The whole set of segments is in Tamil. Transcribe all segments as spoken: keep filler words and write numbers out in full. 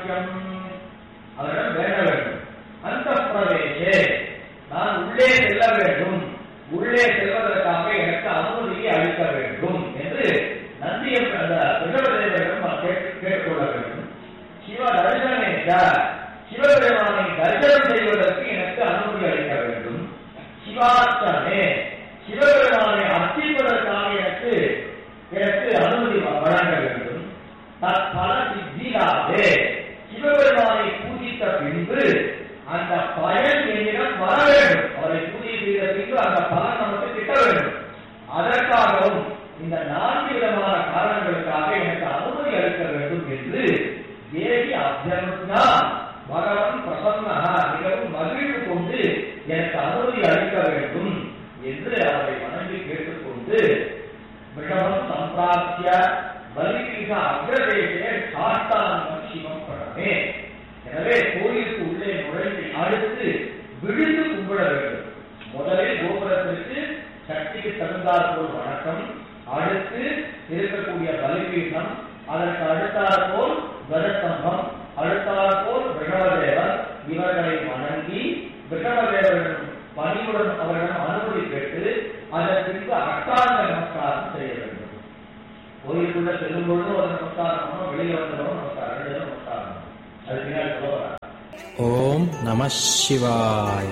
சக்கியம், அவரிடம் வேண்ட வேண்டும். அந்த பிரவேசே, நான் உள்ளே செல்ல வேண்டும், உள்ளே செல்வதற்காக எனக்கு அனுமதியை அளிக்க வேண்டும் என்று நந்திய அந்த பிரகவதேவரிடம் கேட்டுக்கொள்ள வேண்டும். சிவ தரிசனேச்ச, சிவபெருமானை தரிசனம் செய்வதற்கு எனக்கு அனுமதி அளிக்க வேண்டும். சிவார்ச்சனே, சிவபெருமானை அர்ச்சிப்பதற்காக எனக்கு எனக்கு அனுமதி வழங்க வேண்டும். தற்பல சித்தியாதே, சிவபெருமானை பூஜித்த பின்பு அந்த பயன் என்னிடம் வர வேண்டும். அவரை பூஜை செய்த பின்பு அந்த பலன் நமக்கு கிட்ட வேண்டும். அதற்காகவும் இந்த நான்கு விதமான காரணங்களுக்காக எனக்கு அனுமதி அளிக்க வேண்டும் என்று தேவி அபியனுஜா பகவன் பிரசன்னஹ, மிகவும் மகிழ்வு கொண்டு எனக்கு அனுமதி அளிக்க வேண்டும் என்று அவரை வணங்கி கேட்டுக்கொண்டு விஷமம் சம்பிராப்திய பலிபீக அக்ரதேசே சாஷ்டாங்கம் சிவம் படமே. எனவே கோயிலுக்கு உள்ளே நுழைந்து அடுத்து விழுந்து கும்பிட வேண்டும். முதலில் கோபுரத்திற்கு சக்திக்கு தகுந்தாற் போல் வணக்கம், அடுத்து இருக்கக்கூடிய பலிபீடம், அதற்கு அடுத்தாற் போல் கஜஸ்தம்பம், அடுத்தாற் போல் விஷமதேவர், இவர்களை வணங்கி விஷமதேவரிடம் பணியுடன் அவரிடம் அனுமதி பெற்று அதன் பின்பு அஷ்டாங்க நமஸ்காரம் செய்ய வேண்டும். கோயிலுக்குள்ள செல்லும் பொழுது ஒரு நமஸ்காரம், வெளியே வந்தவரும் நமஸ்காரம், ரெண்டு நமஸ்காரம். அது பின்னாடி சொல்லுவாங்க. ஓம் நம சிவாய.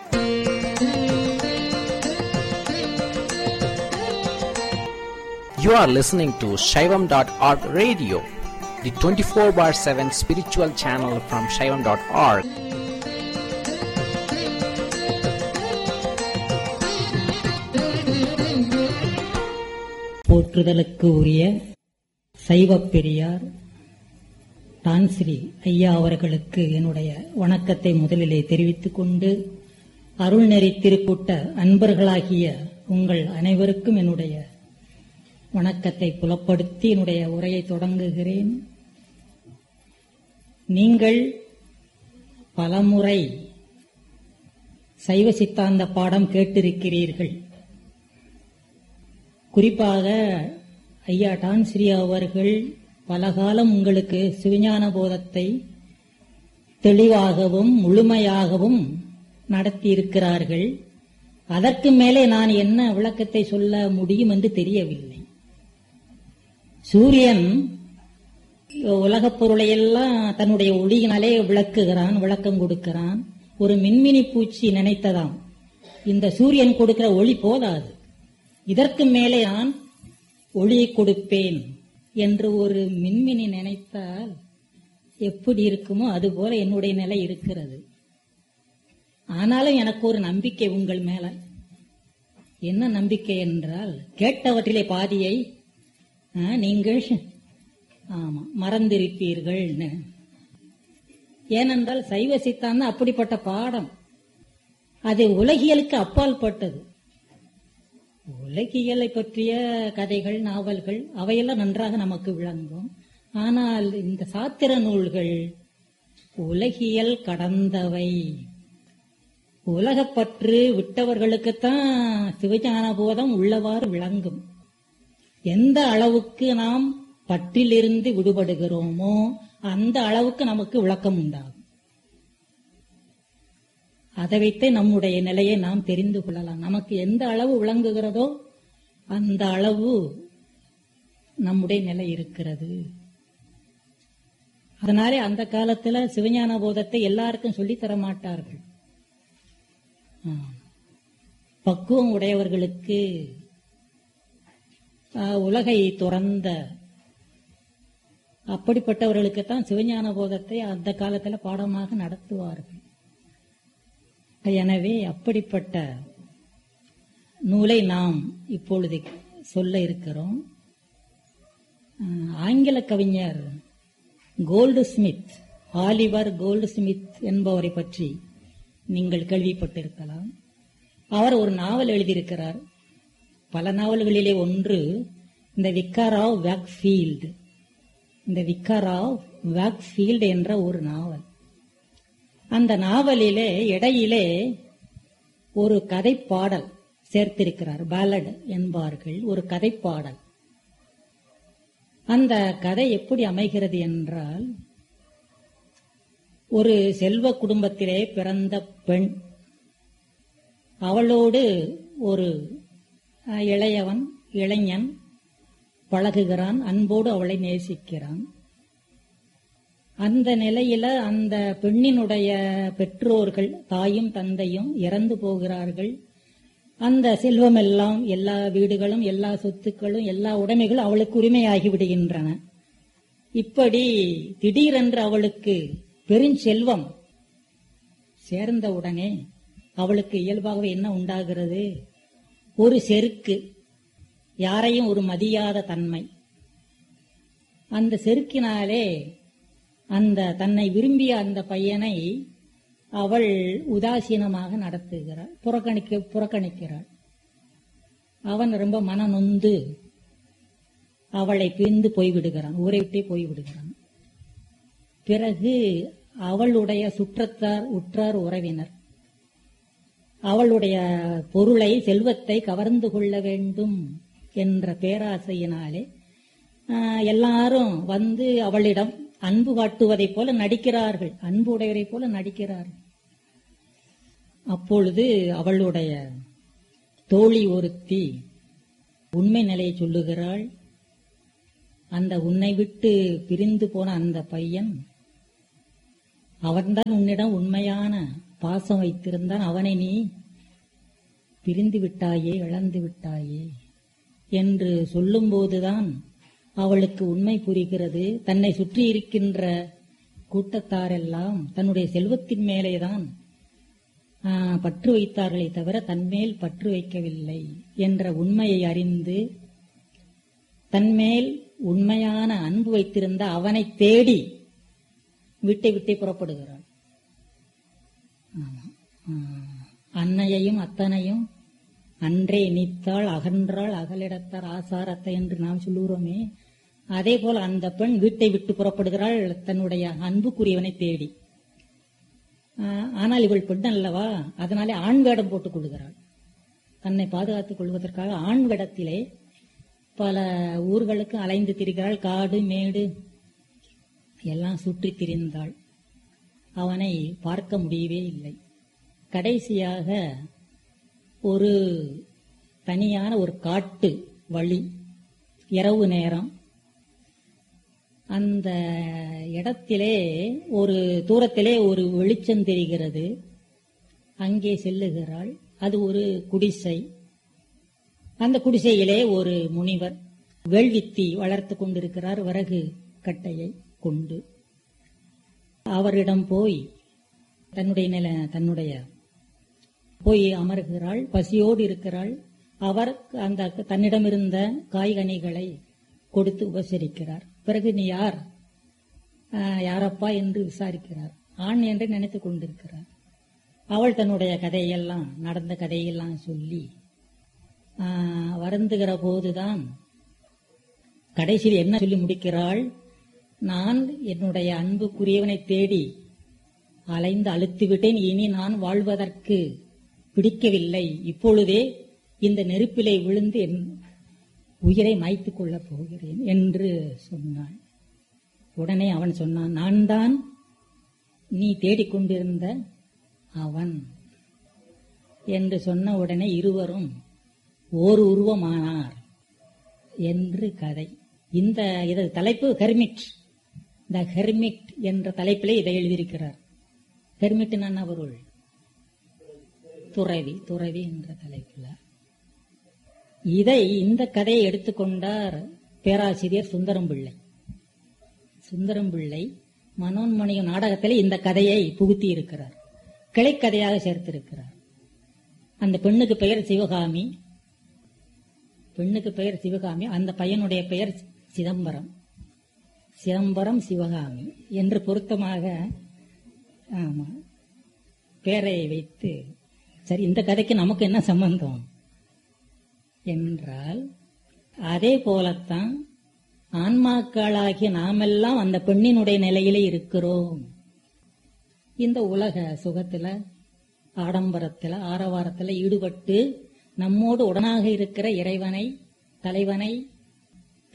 You are listening to Shaivam dot org radio, the twenty-four bar seven spiritual channel from Shaivam dot org. போற்றுதலுக்கு உரிய சைவ பெரியார் டான்ஸ்ரீ ஐயா அவர்களுக்கு என்னுடைய வணக்கத்தை முதலிலே தெரிவித்துக் கொண்டு, அருள்நெறி திருக்கூட்ட அன்பர்களாகிய உங்கள் அனைவருக்கும் என்னுடைய வணக்கத்தை புலப்படுத்தி என்னுடைய உரையை தொடங்குகிறேன். நீங்கள் பலமுறை சைவ சித்தாந்த பாடம் கேட்டிருக்கிறீர்கள். குறிப்பாக ஐயா டான்ஸ்ரீ அவர்கள் பலகாலம் உங்களுக்கு சிவஞான போதத்தை தெளிவாகவும் முழுமையாகவும் நடத்தியிருக்கிறார்கள். அதற்கு மேலே நான் என்ன விளக்கத்தை சொல்ல முடியும் என்று தெரியவில்லை. சூரியன் உலகப் பொருளையெல்லாம் தன்னுடைய ஒளியினாலே விளக்குகிறான், விளக்கம் கொடுக்கிறான். ஒரு மின்மினி பூச்சி நினைத்ததாம், இந்த சூரியன் கொடுக்கிற ஒளி போதாது, இதற்கு மேலே நான் ஒளியை கொடுப்பேன் என்று ஒரு மின்மினி நினைத்தால் எப்படி இருக்குமோ அதுபோல என்னுடைய நிலை இருக்கிறது. ஆனாலும் எனக்கு ஒரு நம்பிக்கை உங்கள் மேல. என்ன நம்பிக்கை என்றால், கேட்டவற்றிலே பாதியை நீங்கள் ஆமா மறந்திருப்பீர்கள். ஏனென்றால் சைவ சித்தாந்தம் அப்படிப்பட்ட பாடம், அது உலகியலுக்கு அப்பால் பட்டது. உலகியலை பற்றிய கதைகள், நாவல்கள் அவையெல்லாம் நன்றாக நமக்கு விளங்கும். ஆனால் இந்த சாத்திர நூல்கள் உலகியல் கடந்தவை. உலகப்பற்று விட்டவர்களுக்குத்தான் சிவஞான போதம் உள்ளவாறு விளங்கும். எந்த அளவுக்கு நாம் பற்றிலிருந்து விடுபடுகிறோமோ அந்த அளவுக்கு நமக்கு விளக்கம் உண்டாகும். அதை வைத்தே நம்முடைய நிலையை நாம் தெரிந்து கொள்ளலாம். நமக்கு எந்த அளவு விளங்குகிறதோ அந்த அளவு நம்முடைய நிலை இருக்கிறது. அதனாலே அந்த காலத்துல சிவஞான போதத்தை எல்லாருக்கும் சொல்லித்தர மாட்டார்கள். பக்குவம் உடையவர்களுக்கு, உலகை துறந்த அப்படிப்பட்டவர்களுக்குத்தான் சிவஞான போதத்தை அந்த காலத்துல பாடமாக நடத்துவார்கள். எனவே அப்படிப்பட்ட நூலை நாம் இப்பொழுது சொல்ல இருக்கிறோம். ஆங்கில கவிஞர் gold Smith, Oliver gold Smith என்பவரை பற்றி நீங்கள் கேள்விப்பட்டிருக்கலாம். அவர் ஒரு நாவல் எழுதியிருக்கிறார். பல நாவல்களிலே ஒன்று இந்த விக்கார் ஆஃப் வேக்ஃபீல்டு. இந்த விக்கார் ஆஃப் வேக்ஃபீல்டு என்ற ஒரு நாவல். அந்த நாவலிலே இடையிலே ஒரு கதை பாடல் சேர்த்திருக்கிறார். பாலட் என்பார்கள், ஒரு கதை பாடல். அந்த கதை எப்படி அமைகிறது என்றால், ஒரு செல்வ குடும்பத்திலே பிறந்த பெண், அவளோடு ஒரு இளையவன் இளைஞன் பழகுகிறான், அன்போடு அவளை நேசிக்கிறான். அந்த நிலையில அந்த பெண்ணினுடைய பெற்றோர்கள், தாயும் தந்தையும் இறந்து போகிறார்கள். அந்த செல்வம் எல்லாம், எல்லா வீடுகளும், எல்லா சொத்துக்களும், எல்லா உடைமைகளும் அவளுக்கு உரிமையாகி விடுகின்றன. இப்படி திடீரென்று அவளுக்கு பெருஞ்செல்வம் சேர்ந்தவுடனே அவளுக்கு இயல்பாகவே என்ன உண்டாகிறது? ஒரு செருக்கு, யாரையும் ஒரு மதியாத தன்மை. அந்த செருக்கினாலே அந்த தன்னை விரும்பிய அந்த பையனை அவள் உதாசீனமாக நடத்துகிறாள், புறக்கணிக்க புறக்கணிக்கிறாள். அவன் ரொம்ப மன நொந்து அவளை பிரிந்து போய்விடுகிறான், ஊரை விட்டே போய்விடுகிறான். பிறகு அவளுடைய சுற்றத்தார், உற்றார், உறவினர் அவளுடைய பொருளை, செல்வத்தை கவர்ந்து கொள்ள வேண்டும் என்ற பேராசையினாலே எல்லாரும் வந்து அவளிடம் அன்பு காட்டுவதைப் போல நடிக்கிறார்கள், அன்பு உடையவரைப் போல நடிக்கிறார்கள். அப்பொழுது அவளுடைய தோழி ஒருத்தி உண்மை நிலையை சொல்லுகிறாள். அந்த உன்னை விட்டு பிரிந்து போன அந்த பையன், அவன்தான் உன்னிடம் உண்மையான பாசம் வைத்திருந்தான், அவனை நீ பிரிந்து விட்டாயே, இழந்து விட்டாயே என்று சொல்லும்போதுதான் அவளுக்கு உண்மை புரிகிறது. தன்னை சுற்றி இருக்கின்ற கூட்டத்தாரெல்லாம் தன்னுடைய செல்வத்தின் மேலேதான் பற்று வைத்தார்களே தவிர தன்மேல் பற்று வைக்கவில்லை என்ற உண்மையை அறிந்து தன்மேல் உண்மையான அன்பு வைத்திருந்த அவனை தேடி விட்டை விட்டே புறப்படுகிறாள். அன்னையையும் அத்தனையும் அன்றே நீத்தாள் அகன்றாள் அகலிடத்தார் ஆசாரத்தை என்று நாம் சொல்லுகிறோமே, அதே போல அந்த பெண் வீட்டை விட்டு புறப்படுகிறாள் தன்னுடைய அன்புக்குரியவனை தேடி. ஆனால் இவள் பெண் அல்லவா, அதனாலே ஆண் வேடம் போட்டுக் கொள்கிறாள். தன்னை பாதுகாத்துக் கொள்வதற்காக ஆண் வேடத்திலே பல ஊர்களுக்கு அலைந்து திரிகிறாள். காடு மேடு எல்லாம் சுற்றி திரிந்தாள், அவனை பார்க்க முடியவே இல்லை. கடைசியாக ஒரு தனியான ஒரு காட்டு வழி, இரவு நேரம், அந்த இடத்திலே ஒரு தூரத்திலே ஒரு வெளிச்சம் தெரிகிறது. அங்கே செல்லுகிறாள். அது ஒரு குடிசை. அந்த குடிசையிலே ஒரு முனிவர் வேள்வித்தி வளர்த்து கொண்டிருக்கிறார், விறகு கட்டையை கொண்டு. அவரிடம் போய் தன்னுடைய நில தன்னுடைய போய் அமர்கிறாள். பசியோடு இருக்கிறாள். அவர் அந்த தன்னிடம் இருந்த காய்கனிகளை கொடுத்து உபசரிக்கிறார். பிறகு நீ யார், யாரப்பா என்று விசாரிக்கிறார். ஆண் என்று நினைத்துக் கொண்டிருக்கிறார். அவள் தன்னுடைய கதையெல்லாம், நடந்த கதையெல்லாம் சொல்லி வருந்துகிற போதுதான் கடைசியில் என்ன சொல்லி முடிக்கிறாள்? நான் என்னுடைய அன்புக்குரியவனை தேடி அலைந்து அழுத்து விட்டேன், இனி நான் வாழ்வதற்கு பிடிக்கவில்லை, இப்பொழுதே இந்த நெருப்பிலை விழுந்து என் உயிரை மாய்த்துக் கொள்ளப் போகிறேன் என்று சொன்னான். உடனே அவன் சொன்னான், நான் தான் நீ தேடிக்கொண்டிருந்த அவன் என்று சொன்ன உடனே இருவரும் ஓர் உருவமானார் என்று கதை. இந்த இது தலைப்பு ஹெர்மிட். த ஹெர்மிட் என்ற தலைப்பிலே இதை எழுதியிருக்கிறார். ஹெர்மிட் என்ன பொருள்? துறவி, துறவி என்ற தலைப்பில். இதை இந்த கதையை எடுத்துக்கொண்டார் பேராசிரியர் சுந்தரம் பிள்ளை. சுந்தரம் பிள்ளை மனோன்மணியும் நாடகத்திலே இந்த கதையை புகுத்தி இருக்கிறார், கிளைக்கதையாக சேர்த்திருக்கிறார். அந்த பெண்ணுக்கு பெயர் சிவகாமி, பெண்ணுக்கு பெயர் சிவகாமி, அந்த பையனுடைய பெயர் சிதம்பரம். சிதம்பரம் சிவகாமி என்று பொருத்தமாக ஆமா பேரை வைத்து, சரி இந்த கதைக்கு நமக்கு என்ன சம்பந்தம் என்றால், அதே போலத்தான் ஆன்மாக்களாகிய நாமெல்லாம் அந்த பெண்ணினுடைய நிலையிலே இருக்கிறோம். இந்த உலக சுகத்துல, ஆடம்பரத்துல, ஆரவாரத்துல ஈடுபட்டு நம்மோடு உடனாக இருக்கிற இறைவனை, தலைவனை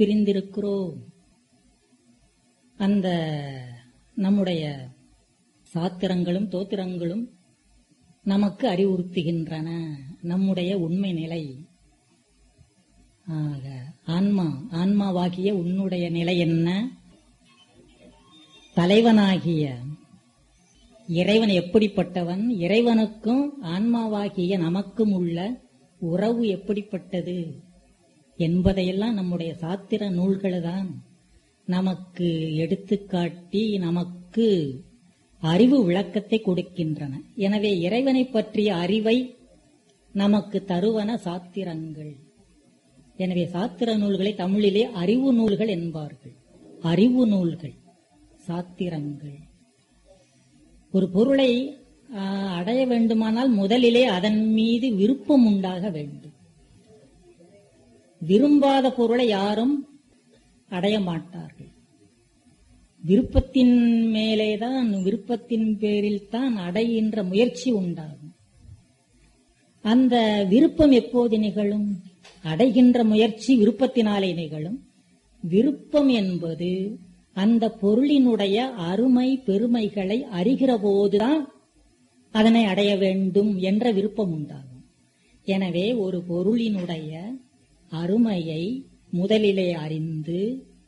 பிரிந்திருக்கிறோம். அந்த நம்முடைய சாத்திரங்களும் தோத்திரங்களும் நமக்கு அறிவுறுத்துகின்றன நம்முடைய உண்மை நிலை. ஆக ஆன்மா ஆன்மாவாகிய உன்னுடைய நிலை என்ன? தலைவனாகிய இறைவன் எப்படிப்பட்டவன்? இறைவனுக்கும் ஆன்மாவாகிய நமக்கும் உள்ள உறவு எப்படிப்பட்டது என்பதையெல்லாம் நம்முடைய சாத்திர நூல்கள்தான் நமக்கு எடுத்துக்காட்டி நமக்கு அறிவு விளக்கத்தை கொடுக்கின்றன. எனவே இறைவனை பற்றிய அறிவை நமக்கு தருவன சாத்திரங்கள். எனவே சாத்திர நூல்களை தமிழிலே அறிவு நூல்கள் என்பார்கள். அறிவு நூல்கள், சாத்திரங்கள். ஒரு பொருளை அடைய வேண்டுமானால் முதலிலே அதன் மீது விருப்பம் உண்டாக வேண்டும். விரும்பாத பொருளை யாரும் அடைய மாட்டார்கள். விருப்பத்தின் மேலேதான், விருப்பத்தின் பேரில் தான் அடைகின்ற முயற்சி உண்டாகும். அந்த விருப்பம் எப்போது நிகழும்? அடைகின்ற முயற்சி விருப்பத்தினாலே நிகழும். விருப்பம் என்பது அந்த பொருளினுடைய அருமை பெருமைகளை அறிகிற போதுதான் அதனை அடைய வேண்டும் என்ற விருப்பம் உண்டாகும். எனவே ஒரு பொருளினுடைய அருமையை முதலிலே அறிந்து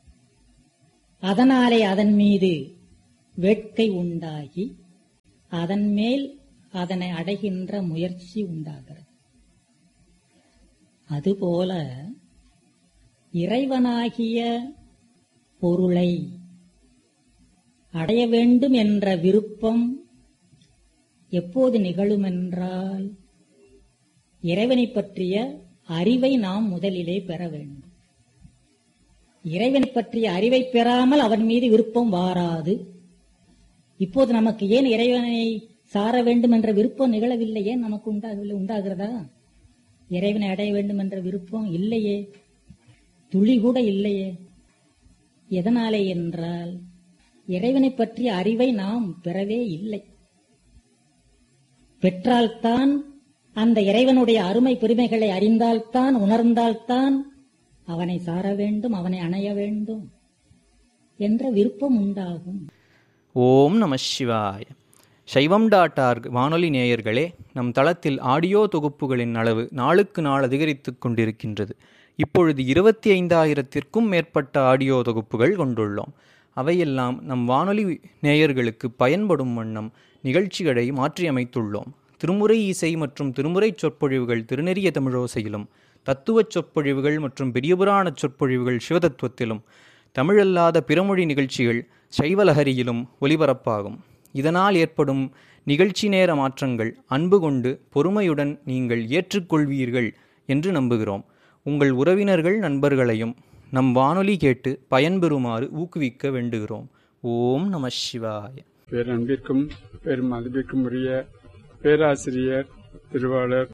அதனாலே அதன் மீது வேட்கை உண்டாகி அதன் மேல் அதனை அடைகின்ற முயற்சி உண்டாகிறது. அதுபோல இறைவனாகிய பொருளை அடைய வேண்டும் என்ற விருப்பம் எப்போது நிகழும் என்றால் இறைவனை பற்றிய அறிவை நாம் முதலிலே பெற வேண்டும். இறைவனை பற்றிய அறிவை பெறாமல் அவன் மீது விருப்பம் வாராது. இப்போது நமக்கு ஏன் இறைவனை சார வேண்டும் என்ற விருப்பம் நிகழவில்லை? ஏன் நமக்கு உண்டாகவில்லை? உண்டாகிறதா? இறைவனை அடைய வேண்டும் என்ற விருப்பம் இல்லையே, துளி கூட இல்லையே. எதனாலே என்றால் இறைவனை பற்றிய அறிவை நாம் பெறவே இல்லை. பெற்றால்தான், அந்த இறைவனுடைய அருமை பெருமைகளை அறிந்தால்தான், உணர்ந்தால்தான் அவனை சார வேண்டும், அவனை அணைய வேண்டும் என்ற விருப்பம் உண்டாகும். ஓம் நம சிவாய. சைவம் டாட் ஆர்க் வானொலி நேயர்களே, நம் தளத்தில் ஆடியோ தொகுப்புகளின் அளவு நாளுக்கு நாள் அதிகரித்து கொண்டிருக்கின்றது. இப்பொழுது இருபத்தி ஐந்தாயிரத்திற்கும் மேற்பட்ட ஆடியோ தொகுப்புகள் கொண்டுள்ளோம். அவையெல்லாம் நம் வானொலி நேயர்களுக்கு பயன்படும் வண்ணம் நிகழ்ச்சிகளை மாற்றியமைத்துள்ளோம். திருமுறை இசை மற்றும் திருமுறை சொற்பொழிவுகள் திருநெறிய தமிழோசையிலும், தத்துவச் சொற்பொழிவுகள் மற்றும் பெரியபுராண சொற்பொழிவுகள் சிவதத்துவத்திலும், தமிழல்லாத பிறமொழி நிகழ்ச்சிகள் சைவலஹரியிலும் ஒலிபரப்பாகும். இதனால் ஏற்படும் நிகழ்ச்சி நேர மாற்றங்கள் அன்பு கொண்டு பொறுமையுடன் நீங்கள் ஏற்றுக்கொள்வீர்கள் என்று நம்புகிறோம். உங்கள் உறவினர்கள் நண்பர்களையும் நம் வானொலி கேட்டு பயன்பெறுமாறு ஊக்குவிக்க வேண்டுகிறோம். ஓம் நம சிவாய. பேரன்பிற்கும் பெரும் மதிப்பிற்கும் உரிய பேராசிரியர் திருவாளர்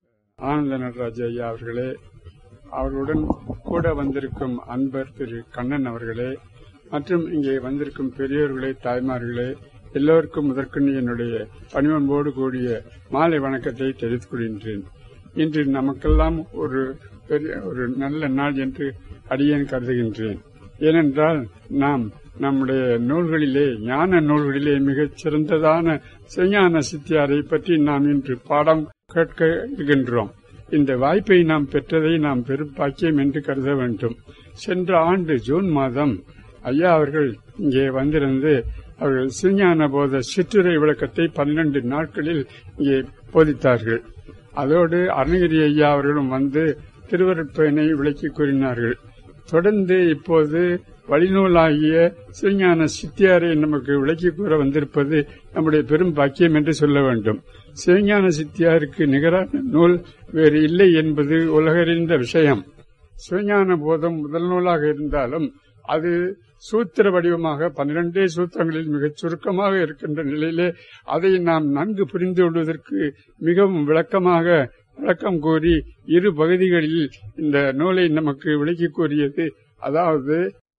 ஆனந்த நடராஜ ஐயா அவர்களே, அவர்களுடன் கூட வந்திருக்கும் அன்பர் திரு கண்ணன் அவர்களே, மற்றும் இங்கே வந்திருக்கும் பெரியோர்களே, தாய்மார்களே, எல்லோருக்கும் முதற்கொண்டு என்னுடைய பணிவன்போடு கூடிய மாலை வணக்கத்தை தெரிவித்துக் கொள்கின்றேன். இன்று நமக்கெல்லாம் ஒரு பெரிய ஒரு நல்ல நாள் என்று அடியேன் கருதுகின்றேன். ஏனென்றால் நாம் நம்முடைய நூல்களிலே, ஞான நூல்களிலே மிகச் சிறந்ததான சிவஞான சித்தியாரை பற்றி நாம் இன்று பாடம் கேட்க இருக்கின்றோம். இந்த வாய்ப்பை நாம் பெற்றதை நாம் பெரும் பாக்கியம் என்று கருத வேண்டும். சென்ற ஆண்டு ஜூன் மாதம் ஐயா அவர்கள் இங்கே வந்திருந்து அவர்கள் சிவஞான போத சிற்றுரை விளக்கத்தை பன்னிரண்டு நாட்களில் இங்கே போதித்தார்கள். அதோடு அருணகிரி ஐயா அவர்களும் வந்து திருவருட்பயனை விளக்கி கூறினார்கள். தொடர்ந்து இப்போது வழிநூலாகிய சிவஞான சித்தியாரை நமக்கு விளக்கி கூற வந்திருப்பது நம்முடைய பெரும் பாக்கியம் என்று சொல்ல வேண்டும். சிவஞான சித்தியாருக்கு நிகரான நூல் வேறு இல்லை என்பது உலகறிந்த விஷயம். சிவஞான போதம் முதல் நூலாக இருந்தாலும் அது சூத்திர வடிவமாக பன்னிரண்டே சூத்திரங்களில் மிகச் சுருக்கமாக இருக்கின்ற நிலையிலே அதை நாம் நன்கு புரிந்து கொள்வதற்கு மிகவும் விளக்கமாக விளக்கம் கூறி இரு பகுதிகளில் இந்த நூலை நமக்கு விளக்கி கூறியது. அதாவது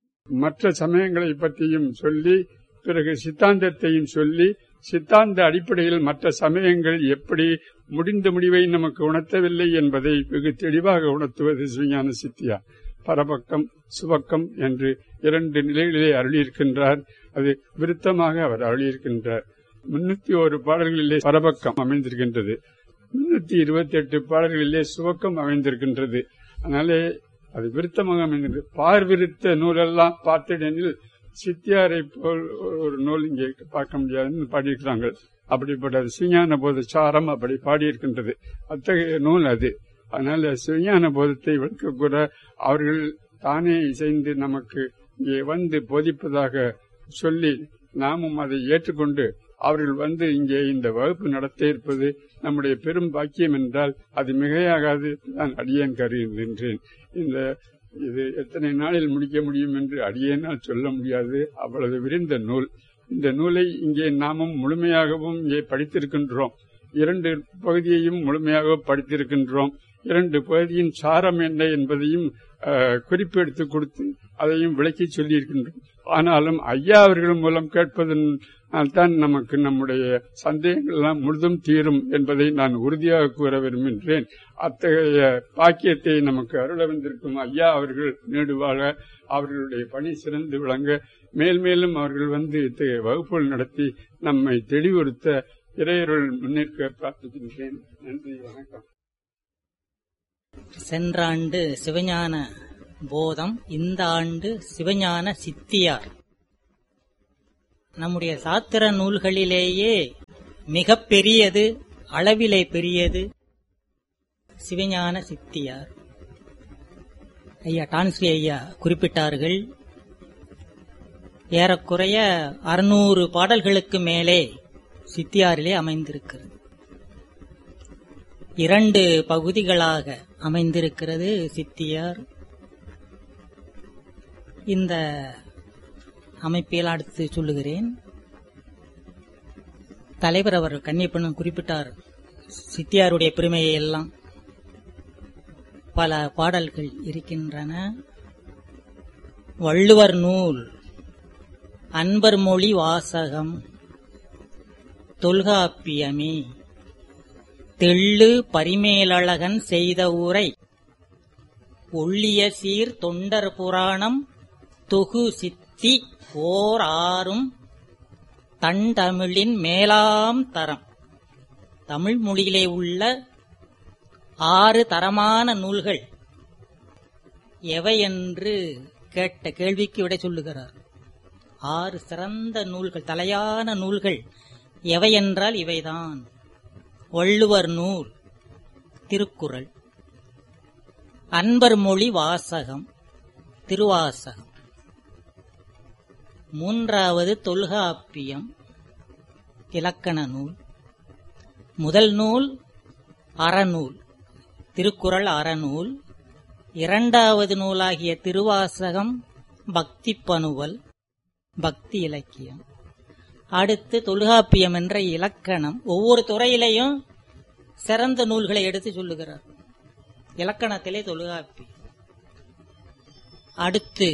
மற்ற சமயங்களை பற்றியும் சொல்லி, பிறகு சித்தாந்தத்தையும் சொல்லி, சித்தாந்த அடிப்படையில் மற்ற சமயங்கள் எப்படி முடிந்த முடிவை நமக்கு உணர்த்தவில்லை என்பதை வெகு தெளிவாக உணர்த்துவது சிவஞான சித்தியா. பரபக்கம் சுபக்கம் என்று இரண்டு நிலைகளிலே அருளியிருக்கின்றார். அது விருத்தமாக அவர் அருளியிருக்கின்றார். முன்னூத்தி ஒரு பாடல்களிலே பரபக்கம் அமைந்திருக்கின்றது. முன்னூத்தி இருபத்தி எட்டு பாடல்களிலே சுவக்கம் அமைந்திருக்கின்றது. அதனாலே அது விருத்தமாக அமைந்தது. பார்விருத்த நூலெல்லாம் பார்த்தடனில் சித்தியாரை போல் ஒரு நூல் இங்கே பார்க்க முடியாதுன்னு பாடியிருக்கிறாங்க. அப்படிப்பட்ட சிவஞான போத சாரம் அப்படி பாடியிருக்கின்றது. அத்தகைய நூல் அது. அதனால சிவஞான போதத்தை விளக்கக்கூட அவர்கள் தானே இசைந்து நமக்கு இங்கே வந்து போதிப்பதாக சொல்லி நாமும் அதை ஏற்றுக்கொண்டு அவர்கள் வந்து இங்கே இந்த வகுப்பு நடத்த இருப்பது நம்முடைய பெரும் பாக்கியம் என்றால் அது மிகையாகாது நான் அடியேன் கருகின்றேன். இந்த இது எத்தனை நாளில் முடிக்க முடியும் என்று அடியேனால் சொல்ல முடியாது. அவ்வளவு விரிந்த நூல். இந்த நூலை இங்கே நாமும் முழுமையாகவும் இங்கே படித்திருக்கின்றோம். இரண்டு பகுதியையும் முழுமையாக படித்திருக்கின்றோம். இரண்டு பகுதியின் சாரம் என்ன என்பதையும் குறிப்பு எடுத்து கொடுத்து அதையும் விளக்கி சொல்லியிருக்கின்றோம். ஆனாலும் ஐயா அவர்கள் மூலம் கேட்பதன் தான் நமக்கு நம்முடைய சந்தேகங்கள் எல்லாம் முழுதும் தீரும் என்பதை நான் உறுதியாக கூற விரும்புகின்றேன். அத்தகைய பாக்கியத்தை நமக்கு அருள வந்திருக்கும் ஐயா அவர்கள் நீடுவாழ, அவர்களுடைய பணி சிறந்து விளங்க, மேல் மேலும் அவர்கள் வந்து இத்தகைய வகுப்புகள் நடத்தி நம்மை தெளிவுறுத்த இறையருள் முன்னேற்க பிரார்த்திக்கின்றேன். நன்றி, வணக்கம். சென்ற ஆண்டு சிவஞான போதம், இந்த ஆண்டு சிவஞான சித்தியார். நம்முடைய சாத்திர நூல்களிலேயே மிக பெரியது, அளவிலே பெரியது சிவஞான சித்தியார். ஐயா டான்ஸ்ரீ ஐயா குறிப்பிட்டார்கள். ஏறக்குறைய அறுநூறு பாடல்களுக்கு மேலே சித்தியாரிலே அமைந்திருக்கிறது. இரண்டு பகுதிகளாக அமைந்திருக்கிறது சித்தியார். இந்த அமைப்பில் அடுத்து சொல்லுகிறேன். தலைவர் அவர் கன்னியப்பன் குறிப்பிட்டார் சித்தியாருடைய பெருமையை எல்லாம். பல பாடல்கள் இருக்கின்றன. வள்ளுவர் நூல், அன்பர் மொழி வாசகம், தொல்காப்பியமே, தெள்ளு பரிமேலழகன் செய்த உரை, ஒள்ளிய சீர் தொண்டர் புராணம், தொகு சித்தி ஓர் ஆறும், தன் தமிழின் மேலாம் தரம். தமிழ் மொழியிலே உள்ள ஆறு தரமான நூல்கள் எவை என்று கேட்ட கேள்விக்கு விடை சொல்லுகிறார். ஆறு சிறந்த நூல்கள், தலையான நூல்கள் எவை என்றால் இவைதான். வள்ளுவர் நூல் திருக்குறள், அன்பர் மொழி வாசகம் திருவாசகம், மூன்றாவது தொல்காப்பியம் இலக்கண நூல், முதல் நூல் அறநூல் திருக்குறள் அறநூல், இரண்டாவது நூலாகிய திருவாசகம் பக்தி பனுவல் பக்தி இலக்கியம், அடுத்து தொல்காப்பியம் என்ற இலக்கணம். ஒவ்வொரு துறையிலையும் சிறந்த நூல்களை எடுத்து சொல்லுகிறார். இலக்கணத்திலே தொல்காப்பியம். அடுத்து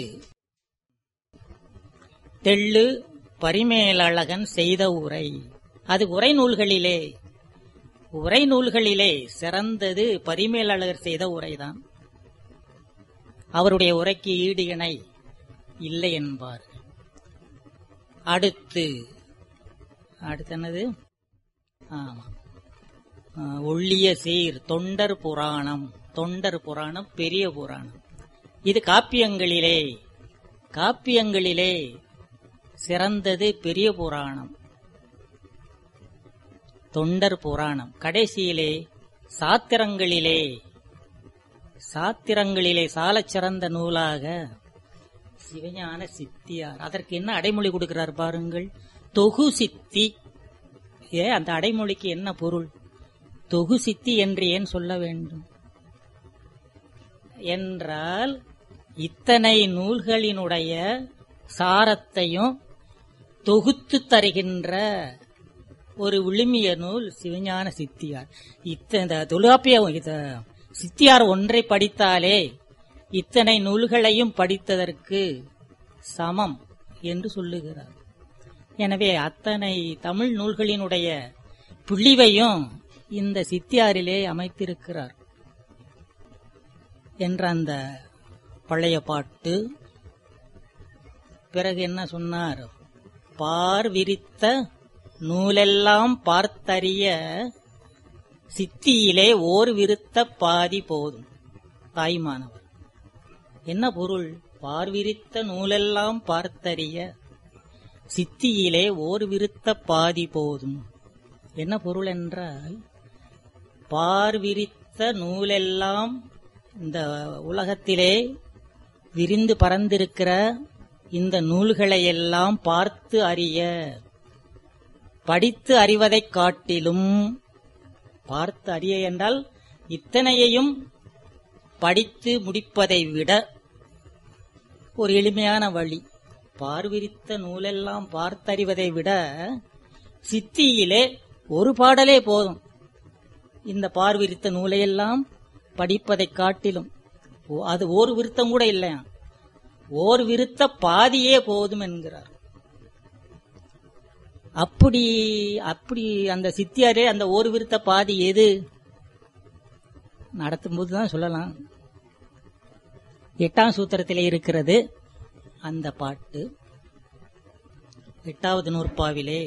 தெள்ளு பரிமேலழகன் செய்த உரை, அது உரை நூல்களிலே உரை நூல்களிலே சிறந்தது பரிமேலழகர் செய்த உரைதான். அவருடைய உரைக்கு ஈடு இணை இல்லை என்பார். அடுத்து அடுத்தனது ஆமா ஒள்ளிய சீர் தொண்டர் புராணம். தொண்டர் புராணம் பெரிய புராணம். இது காப்பியங்களிலே காப்பியங்களிலே சிறந்தது பெரிய புராணம், தொண்டர் புராணம். கடைசியிலே சாத்திரங்களிலே சாத்திரங்களிலே சாலச் சிறந்த நூலாக சிவஞான சித்தியார். அதற்கு என்ன அடைமொழி கொடுக்கிறார் பாருங்கள், தொகு சித்தி. ஏ அந்த அடைமொழிக்கு என்ன பொருள்? தொகு சித்தி என்று ஏன் சொல்ல வேண்டும் என்றால், இத்தனை நூல்களினுடைய சாரத்தையும் தொகுத்து தருகின்ற ஒரு விழுமிய நூல் சிவஞான சித்தியார். இந்த தொல்காப்பிய சித்தியார் ஒன்றை படித்தாலே இத்தனை நூல்களையும் படித்ததற்கு சமம் என்று சொல்லுகிறார். எனவே அத்தனை தமிழ் நூல்களினுடைய புள்ளிவையும் இந்த சித்தியாரிலே அமைத்திருக்கிறார் என்ற அந்த பழைய பாட்டு. பிறகு என்ன சொன்னார்? பார் விரித்த நூலெல்லாம் பார்த்தறிய சித்தியிலே ஓர் விருத்த பாதி போதும். தாய்மானவர் என்ன பொருள்? பார்விரித்த நூலெல்லாம் பார்த்தறிய சித்தியிலே ஓர் விருத்த பாதி போதும். என்ன பொருள் என்றால், பார்விரித்த நூலெல்லாம் இந்த உலகத்திலே விரிந்து பறந்திருக்கிற இந்த நூல்களையெல்லாம் பார்த்து அறிய, படித்து அறிவதைக் காட்டிலும், பார்த்து அறிய என்றால் இத்தனையையும் படித்து முடிப்பதை விட ஒரு எளிமையான வழி. பார்விரித்த நூலெல்லாம் பார்த்தறிவதை விட சித்தியிலே ஒரு பாடலே போதும். இந்த பார்விரித்த நூலையெல்லாம் படிப்பதைக் காட்டிலும், அது ஒரு விருத்தம் கூட இல்லையா, ஓர் விருத்த பாதியே போதும் என்கிறார். அப்படி அப்படி அந்த சித்தியாரே அந்த ஒரு விருத்த பாதி எது நடத்தும் போதுதான் சொல்லலாம். எட்டாம் சூத்திரத்திலே இருக்கிறது அந்த பாட்டு. எட்டாவது நூற்பாவிலே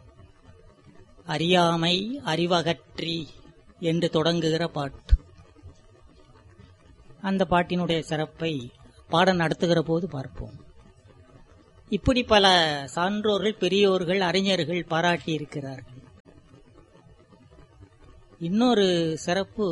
அறியாமை அறிவகற்றி என்று தொடங்குகிற பாட்டு. அந்த பாட்டினுடைய சிறப்பை பாடம் நடத்துகிற போது பார்ப்போம். இப்படி பல சான்றோர்கள், பெரியோர்கள், அறிஞர்கள் பாராட்டி இருக்கிறார்கள். இன்னொரு சிறப்பு,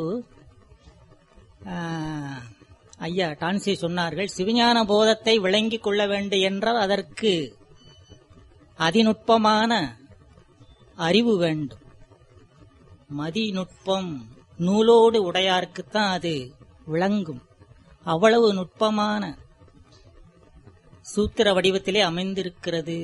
ஐயா டான்சி சொன்னார்கள், சிவஞான போதத்தை விளங்கிக் கொள்ள வேண்டும் என்றால் அதற்கு அதிநுட்பமான அறிவு வேண்டும். மதிநுட்பம் நூலோடு உடையார்க்குத்தான் அது விளங்கும். அவ்வளவு நுட்பமான சூத்திர வடிவத்திலே அமைந்திருக்கிறது.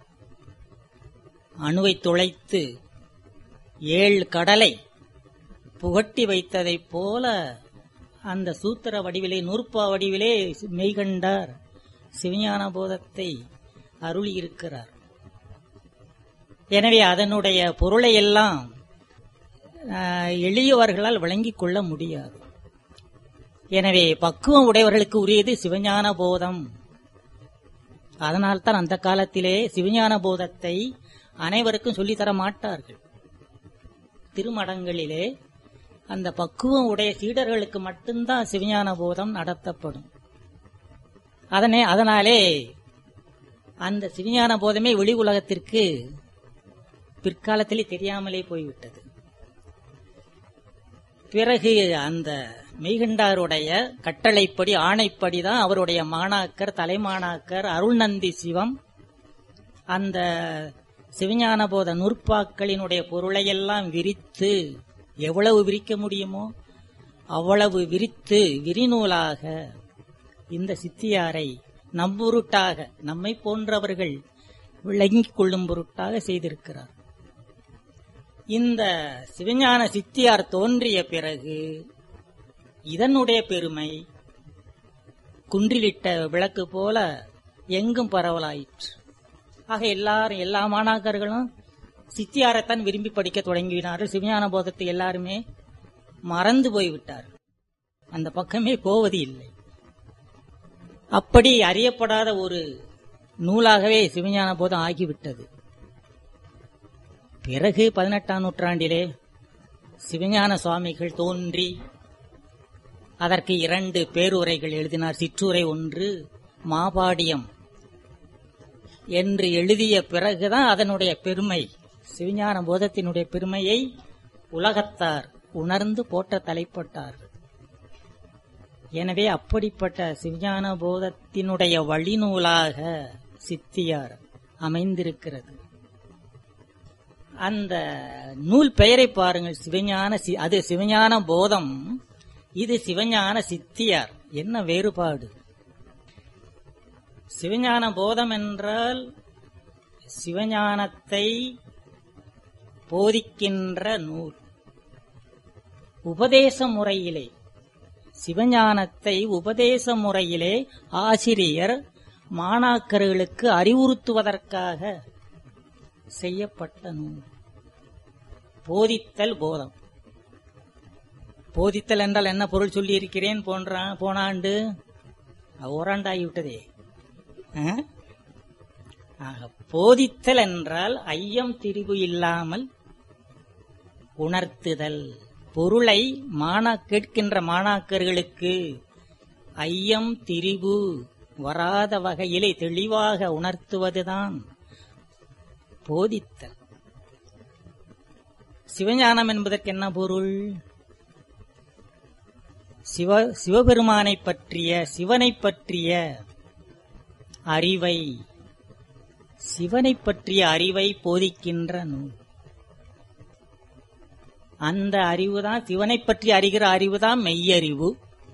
அணுவை துளைத்து ஏழு கடலை புகட்டி வைத்ததைப் போல அந்த சூத்திர வடிவிலே, நூற்பா வடிவிலே மெய்கண்டார் சிவஞான போதத்தை அருளியிருக்கிறார். எனவே அதனுடைய பொருளை எல்லாம் எளியவர்களால் விளங்கிக் கொள்ள முடியாது. எனவே பக்குவம் உடையவர்களுக்கு உரியது சிவஞான போதம். அதனால்தான் அந்த காலத்திலே சிவஞான போதத்தை அனைவருக்கும் சொல்லித்தர மாட்டார்கள். திருமடங்களிலே அந்த பக்குவம் உடைய சீடர்களுக்கு மட்டும்தான் சிவஞான போதம் நடத்தப்படும். அதனே அதனாலே அந்த சிவஞான போதமே வெளி உலகத்திற்கு பிற்காலத்திலே தெரியாமலே போய்விட்டது. பிறகு அந்த மெய்கண்டாருடைய கட்டளைப்படி, ஆணைப்படிதான் அவருடைய மாணாக்கர், தலைமாணாக்கர் அருள்நந்தி சிவம் அந்த சிவஞான போத நூற்பாக்களினுடைய பொருளையெல்லாம் விரித்து, எவ்வளவு விரிக்க முடியுமோ அவ்வளவு விரித்து விரிநூலாக இந்த சித்தியாரை நம்பொருட்டாக, நம்மை போன்றவர்கள் விளங்கிக் கொள்ளும் பொருட்டாக செய்திருக்கிறார். இந்த சிவஞான சித்தியார் தோன்றிய பிறகு இதனுடைய பெருமை குன்றிலிட்ட விளக்கு போல எங்கும் பரவலாயிற்று. ஆக எல்லாரும், எல்லா மாணாக்கர்களும் சித்தியாரைத்தான் விரும்பி படிக்க தொடங்கினார்கள். சிவஞான போதத்தை எல்லாருமே மறந்து போய்விட்டார், அந்த பக்கமே போவது இல்லை. அப்படி அறியப்படாத ஒரு நூலாகவே சிவஞான போதம் ஆகிவிட்டது. பிறகு பதினெட்டாம் நூற்றாண்டிலே சிவஞான சுவாமிகள் தோன்றி அதற்கு இரண்டு பேருரைகள் எழுதினார். சிற்றுரை ஒன்று, மாபாடியம் என்று எழுதிய பிறகுதான் அதனுடைய பெருமை, சிவஞான போதத்தினுடைய பெருமையை உலகத்தார் உணர்ந்து போற்ற தலைப்பட்டார். எனவே அப்படிப்பட்ட சிவஞான போதத்தினுடைய வழிநூலாக சித்தியார் அமைந்திருக்கிறது. அந்த நூல் பெயரை பாருங்கள், சிவஞான, அது சிவஞான போதம், இது சிவஞான சித்தியார். என்ன வேறுபாடு? சிவஞான போதம் என்றால் சிவஞானத்தை போதிக்கின்ற நூல். உபதேச முறையிலே, சிவஞானத்தை உபதேச முறையிலே ஆசிரியர் மாணாக்கர்களுக்கு அறிவுறுத்துவதற்காக செய்யப்பட்ட நூல். போதித்தல் போதம். போதித்தல் என்றால் என்ன பொருள் சொல்லி இருக்கிறேன் போன்ற போன ஆண்டு ஓராண்டாகிவிட்டதே. ஆக போதித்தல் என்றால் ஐயம் திரிவு இல்லாமல் உணர்த்துதல். பொருளை மாணா கேட்கின்ற மாணாக்கர்களுக்கு ஐயம் திரிவு வராத வகையிலே தெளிவாக உணர்த்துவதுதான் போதித்தல். சிவஞானம் என்பதற்கு என்ன பொருள்? சிவ சிவபெருமானை பற்றிய சிவனை பற்றிய அறிவை சிவனை பற்றிய அறிவை போதிக்கின்ற நூல். அந்த அறிவுதான், சிவனை பற்றி அறிகிற அறிவுதான் மெய்யறிவு.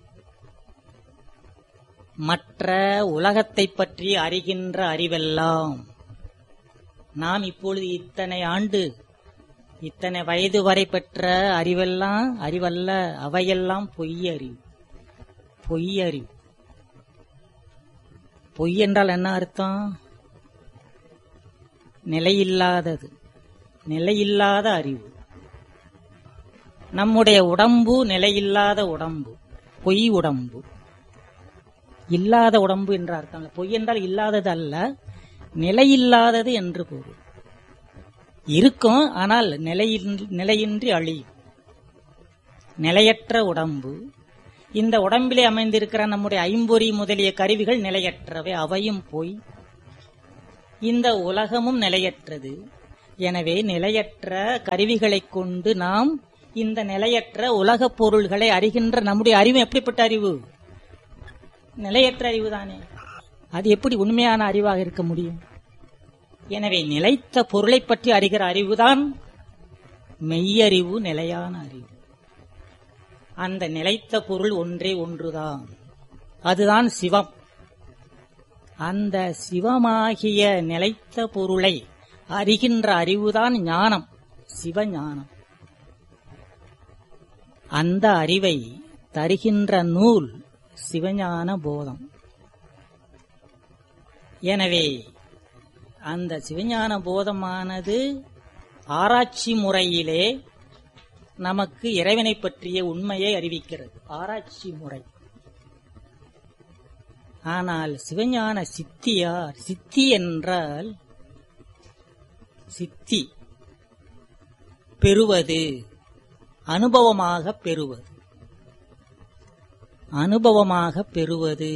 மற்ற உலகத்தை பற்றி அறிகின்ற அறிவெல்லாம் நாம் இப்பொழுது இத்தனை ஆண்டு இத்தனை வயது வரை பெற்ற அறிவெல்லாம் அறிவல்ல, அவையெல்லாம் பொய்யறிவு. பொய்யறிவு. பொய் என்றால் என்ன அர்த்தம்? நிலையில்லாதது, நிலையில்லாத அறிவு. நம்முடைய உடம்பு நிலையில்லாத உடம்பு, பொய் உடம்பு. இல்லாத உடம்பு என்ற அர்த்தம். பொய் என்றால் இல்லாதது அல்ல, நிலையில்லாதது என்று பொருள். இருக்கும், ஆனால் நிலையின்றி அழியும். நிலையற்ற உடம்பு. இந்த உடம்பிலே அமைந்திருக்கிற நம்முடைய ஐம்பொறி முதலிய கருவிகள் நிலையற்றவை, அவையும் போய். இந்த உலகமும் நிலையற்றது. எனவே நிலையற்ற கருவிகளை கொண்டு நாம் இந்த நிலையற்ற உலக பொருள்களை அறிகின்ற நம்முடைய அறிவு எப்படிப்பட்ட அறிவு? நிலையற்ற அறிவு தானே. அது எப்படி உண்மையான அறிவாக இருக்க முடியும்? எனவே நிலைத்த பொருளை பற்றி அறிகிற அறிவுதான் மெய்யறிவு, நிலையான அறிவு. அந்த நிலைத்த பொருள் ஒன்றே ஒன்றுதான், அதுதான் சிவம். அந்த சிவமாகிய நிலைத்த பொருளை அறிகின்ற அறிவுதான் ஞானம், சிவஞானம். அந்த அறிவை தருகின்ற நூல் சிவஞான போதம். எனவே அந்த சிவஞான போதமானது ஆராய்ச்சி முறையிலே நமக்கு இறைவனை பற்றிய உண்மையை அறிவிக்கிறது, ஆராய்ச்சி முறை. ஆனால் சிவஞான சித்தியார், சித்தி என்றால் சித்தி பெறுவது, அனுபவமாக பெறுவது, அனுபவமாக பெறுவது.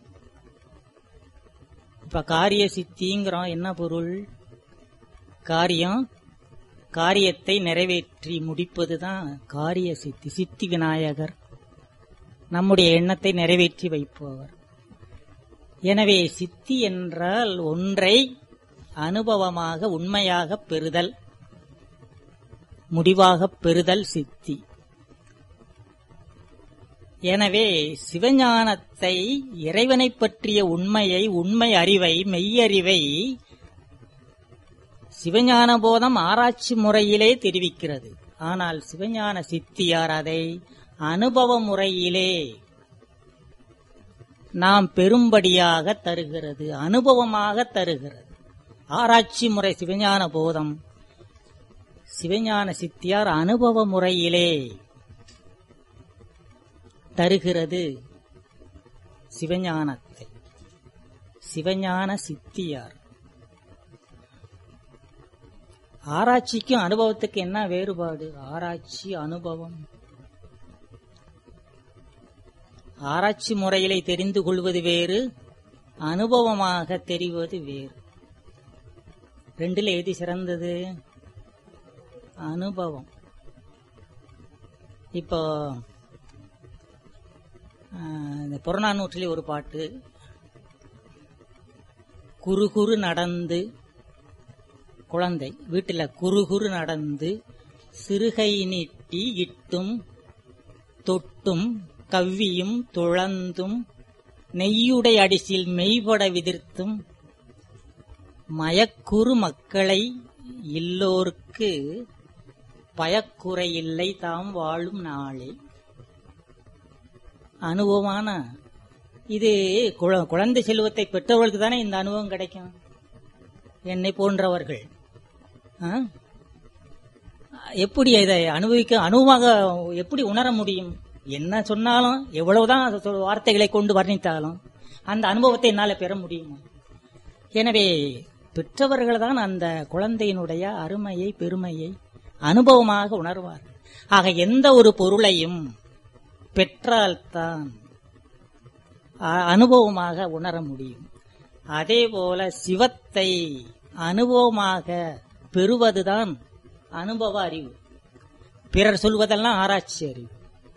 இப்ப காரிய சித்திங்கிறோம், என்ன பொருள்? காரியம், காரியத்தை நிறைவேற்றி முடிப்பதுதான் காரிய சித்தி. சித்தி விநாயகர் நம்முடைய எண்ணத்தை நிறைவேற்றி வைப்பவர். எனவே சித்தி என்றால் ஒன்றை அனுபவமாக உண்மையாக பெறுதல், முடிவாக பெறுதல் சித்தி. எனவே சிவஞானத்தை, இறைவனை பற்றிய உண்மையை, உண்மை அறிவை, மெய்யறிவை சிவஞான போதம் ஆராய்ச்சி முறையிலே தெரிவிக்கிறது. ஆனால் சிவஞான சித்தியார் அதை அனுபவ முறையிலே நாம் பெரும்படியாக தருகிறது, அனுபவமாக தருகிறது. ஆராய்ச்சி முறை சிவஞான போதம், சிவஞான சித்தியார் அனுபவ முறையிலே தருகிறது சிவஞானத்தை. சிவஞான சித்தியார். ஆராய்ச்சிக்கும் அனுபவத்துக்கு என்ன வேறுபாடு? ஆராய்ச்சி அனுபவம். ஆராய்ச்சி முறையிலே தெரிந்து கொள்வது வேறு, அனுபவமாக தெரிவது வேறு. ரெண்டுல எது சிறந்தது? அனுபவம். இப்போ இந்த புறநானூற்றிலே ஒரு பாட்டு, குறு குறு நடந்து, குழந்தை வீட்டில் குறு குறு நடந்து சிறுகை நீட்டி இட்டும் தொட்டும் கவ்வியும் துழந்தும் நெய்யுடை அடிசில் மெய்பட விதிர்த்தும் மயக்குறு மக்களை இல்லோர்க்கு பயக்குறை இல்லை தாம் வாழும் நாளே. அனுபவமான இது குழந்தை செல்வத்தை பெற்றவர்களுக்கு தானே இந்த அனுபவம் கிடைக்கும். என்னை போன்றவர்கள் எப்படி இதை அனுபவிக்க, அனுபவமாக எப்படி உணர முடியும்? என்ன சொன்னாலும், எவ்வளவுதான் வார்த்தைகளை கொண்டு வர்ணித்தாலும் அந்த அனுபவத்தை என்னால் பெற முடியுமா? எனவே பெற்றவர்கள் தான் அந்த குழந்தையினுடைய அருமையை பெருமையை அனுபவமாக உணர்வார்கள். ஆக எந்த ஒரு பொருளையும் பெற்றால்தான் அனுபவமாக உணர முடியும். அதே போல சிவத்தை அனுபவமாக பெறுவதுதான் அனுபவ அறிவு. பிறர் சொல்வதெல்லாம் ஆராய்ச்சி அறிவு.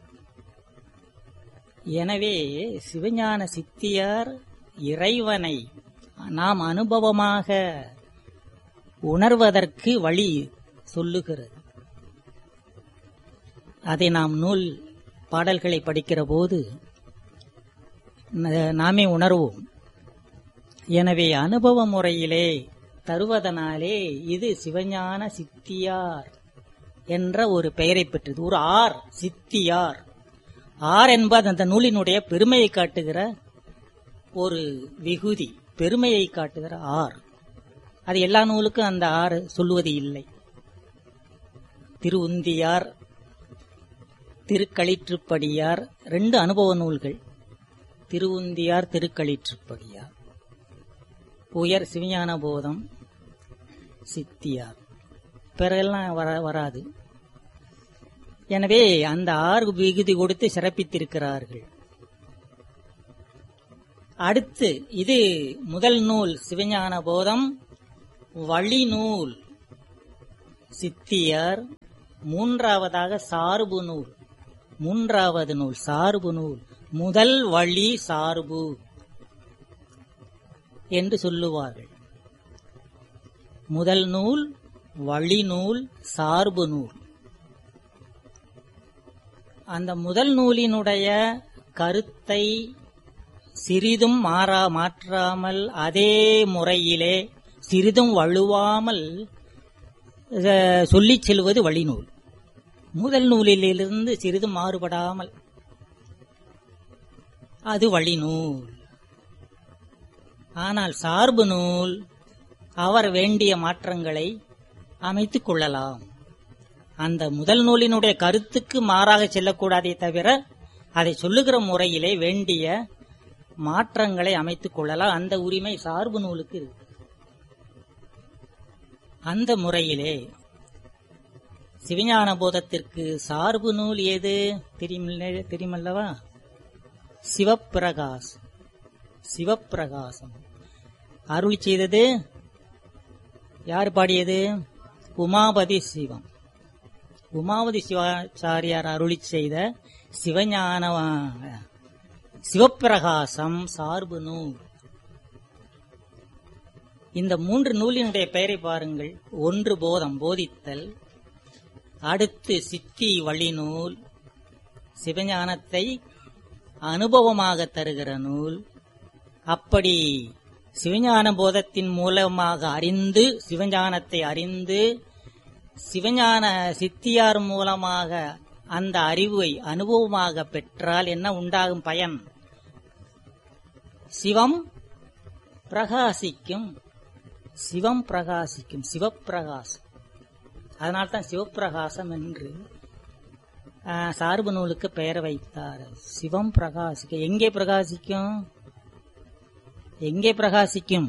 எனவே சிவஞான சித்தியார் இறைவனை நாம் அனுபவமாக உணர்வதற்கு வழி சொல்லுகிறது. அதை நாம் நூல் பாடல்களை படிக்கிற போது நாமே உணர்வோம். எனவே அனுபவ முறையிலே தருவதனாலே இது சிவஞான சித்தியார் என்ற ஒரு பெயரை பெற்றது. ஒரு ஆர் சித்தியார். ஆர் என்பது அந்த நூலினுடைய பெருமையை காட்டுகிற ஒரு விகுதி, பெருமையை காட்டுகிற ஆர். அது எல்லா நூலுக்கும் அந்த ஆறு சொல்லுவது இல்லை. திருவுந்தியார், திருக்களிற்றுப்படியார் ரெண்டு அனுபவ நூல்கள். திருவுந்தியார், திருக்களிற்றுப்படியார். உயர் சிவஞான போதம், சித்தியார். பிறகெல்லாம் வர வராது. எனவே அந்த ஆறு விகுதி கொடுத்து சிறப்பித்திருக்கிறார்கள். அடுத்து இது முதல் நூல் சிவஞான போதம், வழி நூல் சித்தியார். மூன்றாவதாக சார்பு நூல். மூன்றாவது நூல் சார்பு நூல். முதல் வழி சார்பு என்று சொல்லுவார்கள். முதல் நூல் வழி நூல், சார்பு நூல். அந்த முதல் நூலினுடைய கருத்தை சிறிதும் மாறா மாற்றாமல் அதே முறையிலே சிறிதும் வலுவாமல் சொல்லிச் செல்வது வழிநூல். முதல் நூலிலிருந்து சிறிதும் மாறுபடாமல் அது வழிநூல். ஆனால் சார்பு நூல் அவர் வேண்டிய மாற்றங்களை அமைத்துக் கொள்ளலாம். அந்த முதல் நூலினுடைய கருத்துக்கு மாறாக செல்லக்கூடாதே தவிர அதை சொல்லுகிற முறையிலே வேண்டிய மாற்றங்களை அமைத்துக் கொள்ளலாம். அந்த உரிமை சார்பு நூலுக்கு இருக்கு. அந்த முறையிலே சிவஞான போதத்திற்கு சார்பு நூல் ஏது தெரியுமல்லவா? சிவப்பிரகாசம். சிவப்பிரகாசம் அருளி செய்தது யார் பாடியது? உமாபதி சிவம். உமாபதி சிவாச்சாரியார் அருளி செய்த சிவஞான சிவப்பிரகாசம் சார்பு நூல். இந்த மூன்று நூலினுடைய பெயரை பாருங்கள். ஒன்று போதம், போதித்தல். அடுத்து சித்தி வழி நூல், சிவஞானத்தை அனுபவமாக தருகிற நூல். அப்படி சிவஞான போதத்தின் மூலமாக அறிந்து, சிவஞானத்தை அறிந்து, சிவஞான சித்தியார் மூலமாக அந்த அறிவை அனுபவமாக பெற்றால் என்ன உண்டாகும் பயன்? சிவம் பிரகாசிக்கும். சிவம் பிரகாசிக்கும். சிவப்பிரகாசம். அதனால்தான் சிவப்பிரகாசம் என்று சார்பு நூலுக்கு பெயர் வைத்தார். சிவம் பிரகாசிக்க. எங்கே பிரகாசிக்கும்? எங்கே பிரகாசிக்கும்?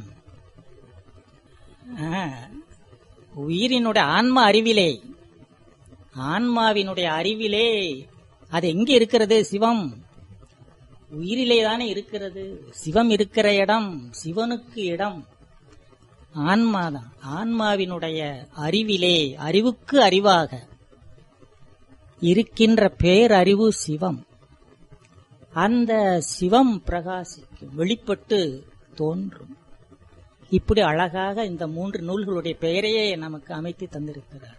உயிரினுடைய ஆன்ம அறிவிலே, ஆன்மாவினுடைய அறிவிலே. அது எங்கே இருக்கிறது? சிவம் உயிரிலே தானே இருக்கிறது. சிவம் இருக்கிற இடம், சிவனுக்கு இடம் ஆன்மாதான். ஆன்மாவினுடைய அறிவிலே, அறிவுக்கு அறிவாக இருக்கின்ற பேரறிவு சிவம். அந்த சிவம் பிரகாசிக்கும், வெளிப்பட்டு தோன்றும். இப்படி அழகாக இந்த மூன்று நூல்களுடைய பெயரையே நமக்கு அமைத்து தந்திருக்கிறார்.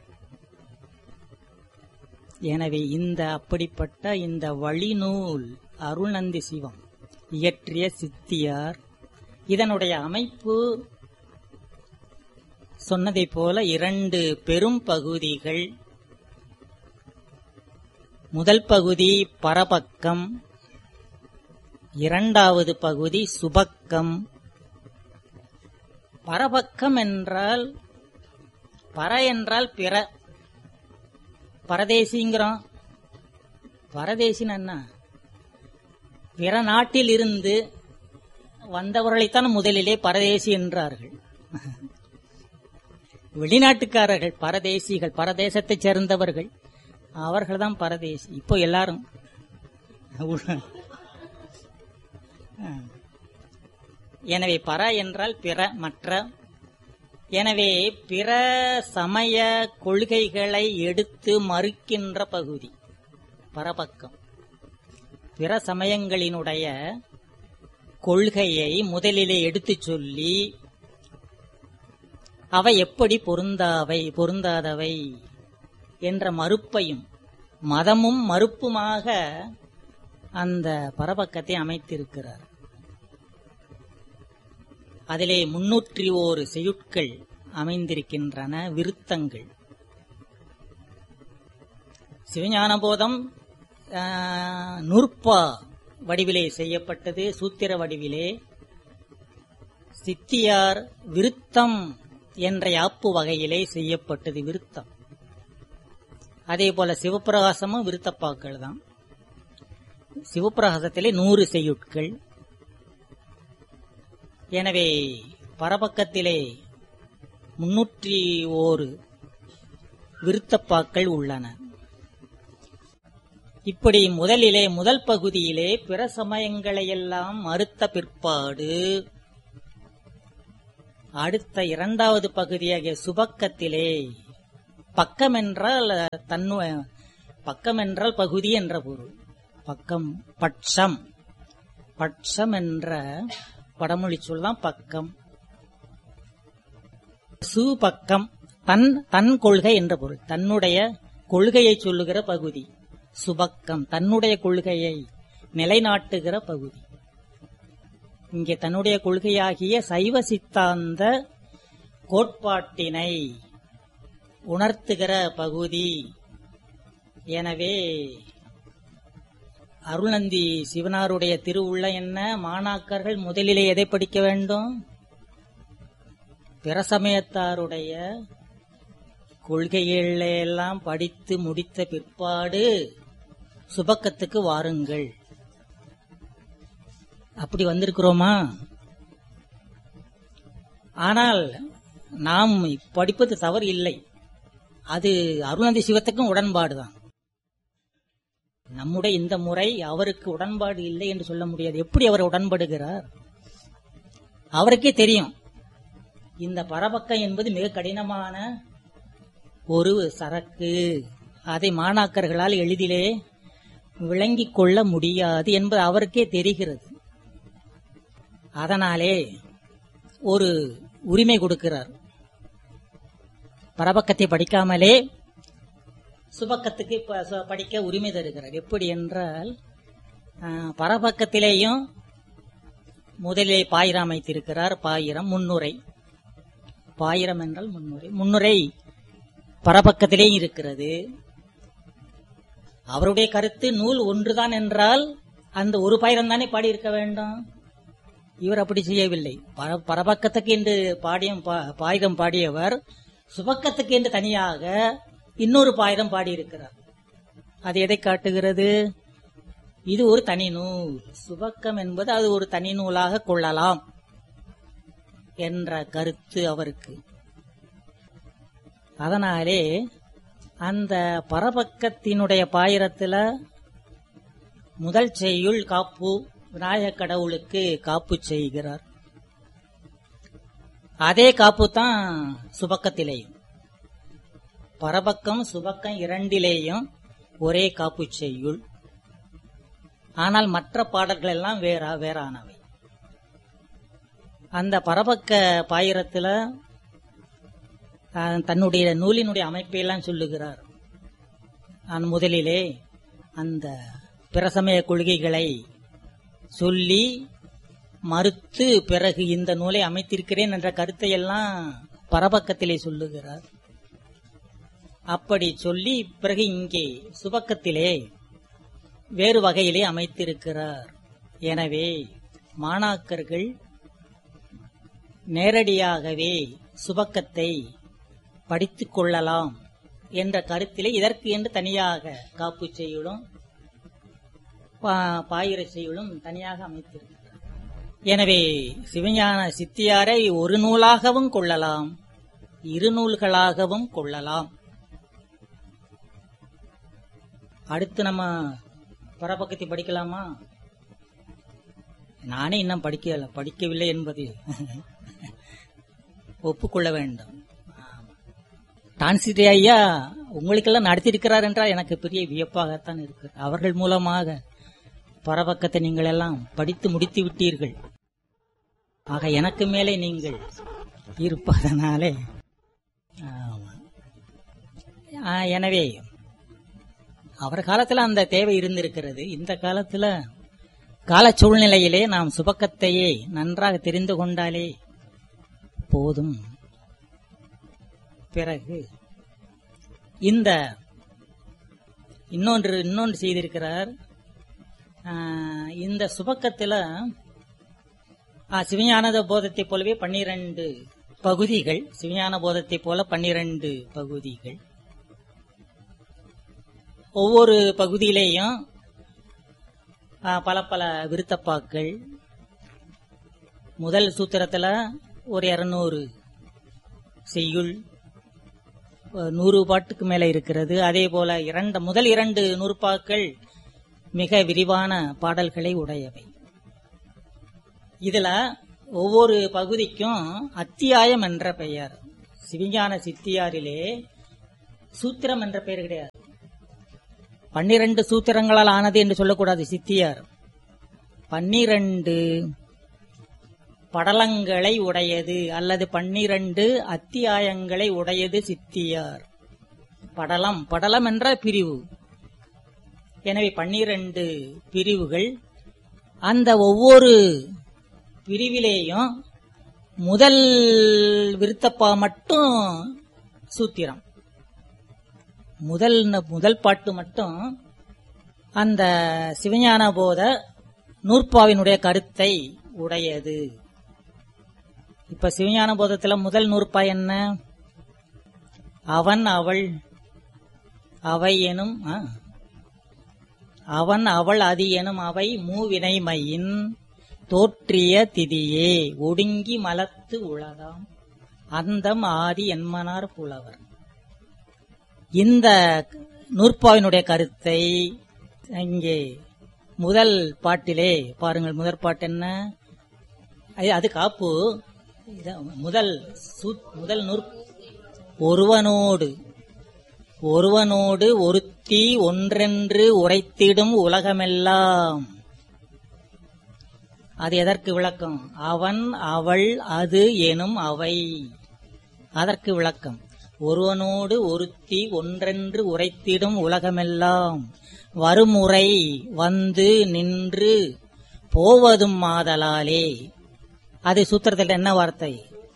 எனவே இந்த அப்படிப்பட்ட இந்த வழி நூல் அருள்நந்தி சிவம் இயற்றிய சித்தியார். இதனுடைய அமைப்பு சொன்னதை போல இரண்டு பெரும் பகுதிகள். முதல் பகுதி பரபக்கம், இரண்டாவது பகுதி சுபக்கம். பரபக்கம் என்றால், பர என்றால் பிற, பரதேசிங்கிறோம். பரதேசின்னு என்ன? பிற நாட்டில் இருந்து வந்தவர்களைத்தான் முதலிலே பரதேசி என்றார்கள். வெளிநாட்டுக்காரர்கள், பரதேசிகள், பரதேசத்தைச் சேர்ந்தவர்கள், அவர்கள் தான் பரதேசி. இப்போ எல்லாரும் எனவே பர என்றால் பிற, மற்ற. எனவே பிற சமய கொள்கைகளை எடுத்து மறுக்கின்ற பகுதி பரபக்கம். பிற சமயங்களினுடைய கொள்கையை முதலிலே எடுத்துச் சொல்லி அவை எப்படி பொருந்தாவை பொருந்தாதவை என்ற மறுப்பையும் மதமும் மறுப்புமாக அந்த பரபக்கத்தை அமைத்திருக்கிறார். அதிலே முன்னூற்றி ஓரு செய்யுட்கள் அமைந்திருக்கின்றன, விருத்தங்கள். சிவஞான போதம் நூற்பா வடிவிலே செய்யப்பட்டது, சூத்திர வடிவிலே. சித்தியார் விருத்தம் என்ற யாப்பு வகையிலே செய்யப்பட்டது, விருத்தம். அதே போல சிவப்பிரகாசமும் விருத்தப்பாக்கள் தான். சிவப்பிரகாசத்திலே நூறு செய்யுட்கள். எனவே பரபக்கத்திலே முன்னூற்றி ஓரு விருத்தப்பாக்கள் உள்ளன. இப்படி முதலிலே முதல் பகுதியிலே பிற சமயங்களையெல்லாம் மறுத்த பிற்பாடு அடுத்த இரண்டாவது பகுதியாகிய சுபக்கத்திலே, பக்கம் என்றால் தன்னு பக்கம் என்றால் பகுதி என்ற பொருள். பக்கம் பட்சம், பட்சம் என்ற படமொழி சொல்லாம் பக்கம். சுபக்கம் தன் தன் கொள்கை என்ற பொருள், தன்னுடைய கொள்கையை சொல்லுகிற பகுதி. சுபக்கம் தன்னுடைய கொள்கையை நிலைநாட்டுகிற பகுதி. இங்கே தன்னுடைய கொள்கையாகிய சைவ சித்தாந்த கோட்பாட்டினை உணர்த்துகிற பகுதி. எனவே அருள்நந்தி சிவனாருடைய திருவுள்ள என்ன, மாணாக்கர்கள் முதலிலே எதை படிக்க வேண்டும்? பிற சமயத்தாருடைய கொள்கைகளெல்லாம் படித்து முடித்த பிற்பாடு சுபக்கத்துக்கு வாருங்கள். அப்படி வந்திருக்கிறோமா? ஆனால் நாம் படிப்பது தவறு இல்லை. அது அருள்நந்தி சிவத்துக்கும் உடன்பாடுதான். நம்முடைய இந்த முறை அவருக்கு உடன்பாடு இல்லை என்று சொல்ல முடியாது. எப்படி அவர் உடன்படுகிறார்? அவருக்கே தெரியும் இந்த பரபக்கம் என்பது மிக கடினமான ஒரு சரக்கு, அதை மாணாக்கர்களால் எளிதிலே விளங்கிக் கொள்ள முடியாது என்பது அவருக்கே தெரிகிறது. அதனாலே ஒரு உரிமை கொடுக்கிறார். பரபக்கத்தை படிக்காமலே சுபக்கத்துக்கு படிக்க உரிமை தருகிறார். எப்படி என்றால், பரபக்கத்திலேயும் முதலிலே பாயிரம் அமைத்திருக்கிறார். பாயிரம் முன்னுரை, பாயிரம் என்றால் முன்னுரை. முன்னுரை பரபக்கத்திலே இருக்கிறது. அவருடைய கருத்து நூல் ஒன்றுதான் என்றால் அந்த ஒரு பாயிரம் தானே பாடியிருக்க வேண்டும். இவர் அப்படி செய்யவில்லை. பரபக்கத்துக்கு என்று பாடியம் பாயிரம் பாடியவர் சுபக்கத்துக்கு என்று தனியாக இன்னொரு பாயிரம் பாடியிருக்கிறார். அது எதை காட்டுகிறது? இது ஒரு தனி நூல். சுபக்கம் என்பது அது ஒரு தனி நூலாக கொள்ளலாம் என்ற கருத்து அவருக்கு. அதனாலே அந்த பரபக்கத்தினுடைய பாயிரத்துல முதல் செய்யுள் காப்பு, விநாயக கடவுளுக்கு காப்பு செய்கிறார். அதே காப்பு தான் சுபக்கத்திலேயும். பரபக்கம் சுபக்கம் இரண்டிலேயும் ஒரே காப்பு செய்யுள். ஆனால் மற்ற பாடல்கள் எல்லாம் வேற வேறானவை. அந்த பரபக்க பாயிரத்துல தன்னுடைய நூலினுடைய அமைப்பையெல்லாம் சொல்லுகிறார். நான் முதலிலே அந்த பிரசமய கொள்கைகளை சொல்லி மறுத்து பிறகு இந்த நூலை அமைத்திருக்கிறேன் என்ற கருத்தை எல்லாம் பரபக்கத்திலே சொல்லுகிறார். அப்படி சொல்லி பிறகு இங்கே சுபக்கத்திலே வேறு வகையிலே அமைத்திருக்கிறார். எனவே மாணாக்கர்கள் நேரடியாகவே சுபக்கத்தை படித்துக் கொள்ளலாம் என்ற கருத்திலே இதற்கு என்று தனியாக காப்பு செய்யுளும் பாயிர செய்யுளும் தனியாக அமைத்திருக்கிறார். எனவே சிவஞான சித்தியாரை ஒரு நூலாகவும் கொள்ளலாம், இருநூல்களாகவும் கொள்ளலாம். அடுத்து நம்ம பரபக்கத்தை படிக்கலாமா? நானே இன்னும் படிக்கல படிக்கவில்லை என்பது ஒப்புக்கொள்ள வேண்டும். டான்சிடே ஐயா உங்களுக்கெல்லாம் நடத்தியிருக்கிறார் என்றால் எனக்கு பெரிய வியப்பாகத்தான் இருக்கு. அவர்கள் மூலமாக பரபக்கத்தை நீங்கள் எல்லாம் படித்து முடித்து விட்டீர்கள். ஆக எனக்கு மேலே நீங்கள் இருப்பதனாலே எனவே அவர் காலத்துல அந்த தேவை இருந்திருக்கிறது. இந்த காலத்துல கால சூழ்நிலையிலே நாம் சுபக்கத்தையே நன்றாக தெரிந்து கொண்டாலே போதும். பிறகு இந்த இன்னொன்று இன்னொன்று செய்திருக்கிறார். இந்த சுபக்கத்துல சிவஞான போதத்தை போலவே பன்னிரண்டு பகுதிகள், சிவஞான போதத்தை போல பன்னிரண்டு பகுதிகள். ஒவ்வொரு பகுதியிலேயும் பல பல விருத்தப்பாக்கள். முதல் சூத்திரத்துல ஒரு இருநூறு செய்யுள், நூறு பாட்டுக்கு மேல இருக்கிறது. அதே போல இரண்டு முதல் இரண்டு நூற்பாக்கள் மிக விரிவான பாடல்களை உடையவை. இதுல ஒவ்வொரு பகுதிக்கும் அத்தியாயம் என்ற பெயர். சிவஞான சித்தியாரிலே சூத்திரம் என்ற பெயர் கிடையாது. பன்னிரண்டு சூத்திரங்களால் ஆனது என்று சொல்லக்கூடாது சித்தியார். பன்னிரண்டு படலங்களை உடையது அல்லது பன்னிரண்டு அத்தியாயங்களை உடையது சித்தியார். படலம் படலம் என்ற பிரிவு. எனவே பன்னிரண்டு பிரிவுகள். அந்த ஒவ்வொரு பிரிவிலேயும் முதல் விருத்தப்பா மட்டும் சூத்திரம். முதல் முதல் பாட்டு மட்டும் அந்த சிவஞான போத நூற்பாவினுடைய கருத்தை உடையது. இப்ப சிவஞான போதத்துல முதல் நூற்பா என்ன? அவன் அவள் அவை எனும் அவன் அவள் அது எனும் அவை மூவினைமையின் தோற்றிய திதியே ஒடுங்கி மலத்து உளதாம் அந்தம் ஆதி என்மனார் புலவர். இந்த நூற்பாவினுடைய கருத்தை இங்கே முதல் பாட்டிலே பாருங்கள். முதல் பாட்டு என்ன? அது காப்பு. முதல் முதல் நூற் ஒருவனோடு ஒருவனோடு ஒருத்தி ஒன்றென்று உரைத்திடும் உலகமெல்லாம். அது எதற்கு விளக்கம்? அவன் அவள் அது எனும் அவை. அதற்கு விளக்கம் ஒருவனோடு ஒருத்தி ஒன்றென்று உரைத்திடும் உலகமெல்லாம் வருமுறை வந்து நின்று போவதும் மாதலாலே. அது சூத்திரத்தில் என்ன வார்த்தை?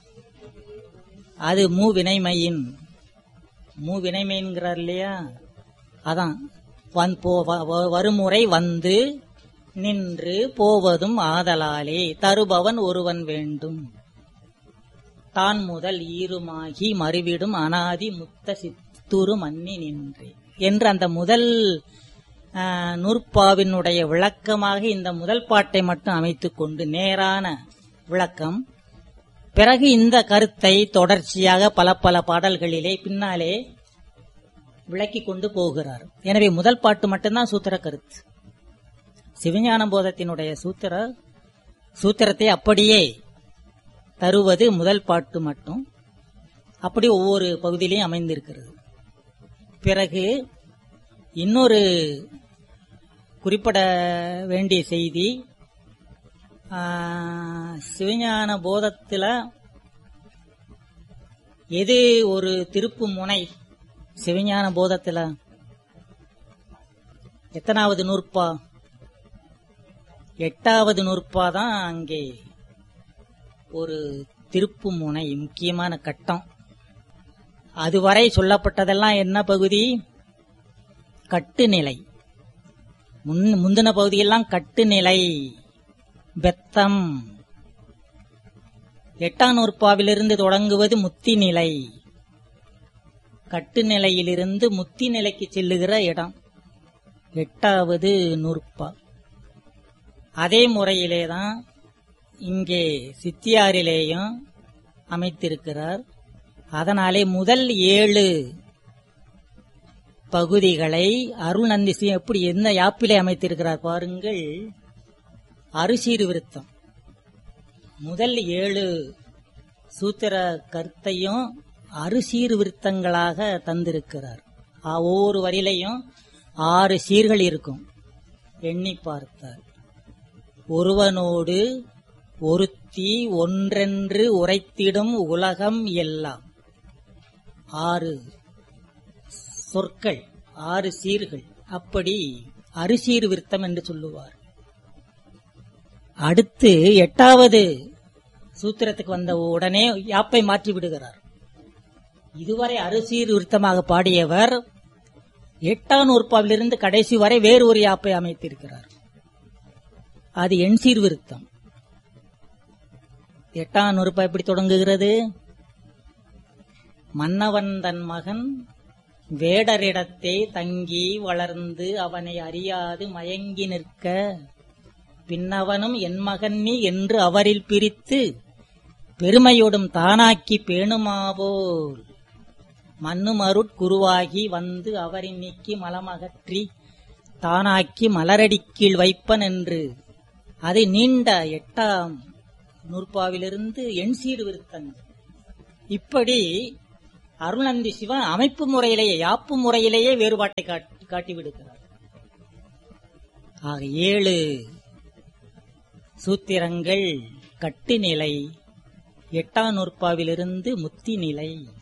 அது மூவினைமையின் மூவினைமைங்கிறார் இல்லையா? அதான் வருமுறை வந்து நின்று போவதும் ஆதலாலே தருபவன் ஒருவன் வேண்டும். தான் முதல் ஈருமாகி மறுவிடும் அனாதி முத்த சித்துரு மன்னி நின்றே என்று அந்த முதல் நூற்பாவினுடைய விளக்கமாக இந்த முதல் பாட்டை மட்டும் அமைத்துக் கொண்டு நேரான விளக்கம். பிறகு இந்த கருத்தை தொடர்ச்சியாக பல பல பாடல்களிலே பின்னாலே விளக்கி கொண்டு போகிறார். எனவே முதல் பாட்டு மட்டும்தான் சூத்திர கருத்து. சிவஞான போதத்தினுடைய சூத்திர சூத்திரத்தை அப்படியே தருவது முதல் பாட்டு மட்டும். அப்படி ஒவ்வொரு பகுதியிலையும் அமைந்திருக்கிறது. பிறகு இன்னொரு குறிப்பிட வேண்டிய செய்தி, சிவஞான போதத்துல எது ஒரு திருப்பு முனை? சிவஞான போதத்துல எத்தனாவது நூற்பா? எட்டாவது நூற்பா தான் அங்கே ஒரு திருப்பு முனை, முக்கியமான கட்டம். அதுவரை சொல்லப்பட்டதெல்லாம் என்ன பகுதி? கட்டுநிலை. முந்தின பகுதியெல்லாம் கட்டுநிலை, பெத்தம். எட்டாம் நூற்பாவிலிருந்து தொடங்குவது முத்தி நிலை. கட்டுநிலையிலிருந்து முத்தி நிலைக்கு செல்லுகிற இடம் எட்டாவது நூற்பா. அதே முறையிலேதான் இங்கே சித்தியாரிலேயும் அமைத்திருக்கிறார். அதனாலே முதல் ஏழு பகுதிகளை அருள் நந்தி சிவம் எப்படி என்ன யாப்பிலே அமைத்திருக்கிறார் பாருங்கள். அறுசீர் விருத்தம் முதல் ஏழு சூத்திர கருத்தையும் அறுசீர் விருத்தங்களாக தந்திருக்கிறார். ஒவ்வொரு வரியிலையும் ஆறு சீர்கள் இருக்கும். எண்ணி பார்த்தார். ஒருவனோடு ஒருத்தி ஒன்றென்று உரைத்திடும் உலகம் எல்லாம். ஆறு சொற்கள், ஆறு சீர்கள். அப்படி அறுசீர் விருத்தம் என்று சொல்லுவார். அடுத்து எட்டாவது சூத்திரத்துக்கு வந்த உடனே யாப்பை மாற்றி விடுகிறார். இதுவரை அறுசீர் விருத்தமாக பாடியவர் எட்டாம் நூற்பாவிலிருந்து கடைசி வரை வேறு ஒரு யாப்பை அமைத்திருக்கிறார். அது எண்சீர் விருத்தம். எட்டாம் நூற்பா எப்படி தொடங்குகிறது? மன்னவன் தன் மகன் வேடரிடத்தே தங்கி வளர்ந்து அவனை அறியாது மயங்கி நிற்க, பின்னவனும் என் மகன் நீ என்று அவரில் பிரித்து பெருமையோடும் தானாக்கி பேணுமாவோல் மண்ணுமருட் குருவாகி வந்து அவரின் நீக்கி மலமகற்றி தானாக்கி மலரடிக்கீழ் வைப்பன் என்று. அதை நீண்ட எட்டாம் நூற்பாவிலிருந்து எண்சீர் விருத்தங்கள். இப்படி அருள்நந்தி சிவன் அமைப்பு முறையிலேயே யாப்பு முறையிலேயே வேறுபாட்டை காட்டிவிடுகிறார். ஆக ஏழு சூத்திரங்கள் கட்டுநிலை, எட்டாம் நூற்பாவிலிருந்து முத்தி நிலை.